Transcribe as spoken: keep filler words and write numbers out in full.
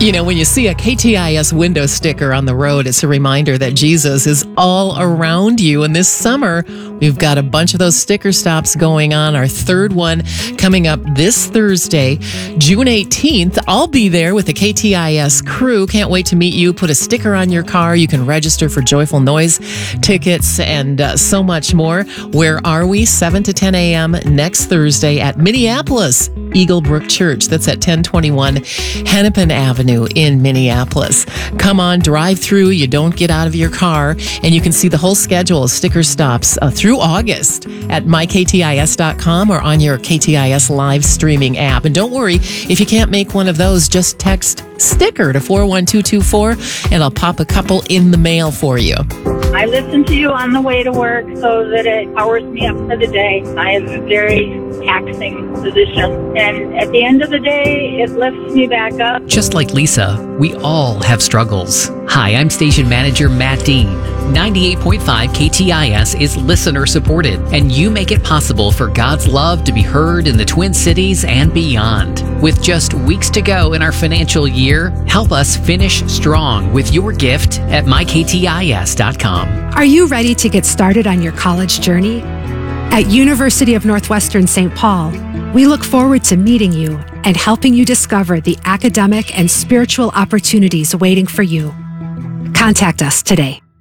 You know, when you see a K T I S window sticker on the road, it's a reminder that Jesus is all around you. And this summer, we've got a bunch of those sticker stops going on. Our third one coming up this Thursday, June eighteenth. I'll be there with the K T I S crew. Can't wait to meet you. Put a sticker on your car. You can register for Joyful Noise tickets and uh, so much more. Where are we? seven to ten a.m. next Thursday at Minneapolis Eagle Brook Church. That's at ten twenty-one Hennepin Avenue in Minneapolis. Come on, drive through. You don't get out of your car. And you can see the whole schedule of sticker stops uh, through August at my k t i s dot com or on your K T I S live streaming app. And don't worry, if you can't make one of those, just text sticker to four one two two four and I'll pop a couple in the mail for you. I listen to you on the way to work so that it powers me up for the day. I have a very taxing position. And at the end of the day, it lifts me back up. Just like Lisa, we all have struggles. Hi, I'm station manager Matt Dean. ninety-eight point five K T I S is listener supported, and you make it possible for God's love to be heard in the Twin Cities and beyond. With just weeks to go in our financial year, help us finish strong with your gift at my k t i s dot com. Are you ready to get started on your college journey? At University of Northwestern Saint Paul, we look forward to meeting you and helping you discover the academic and spiritual opportunities waiting for you. Contact us today.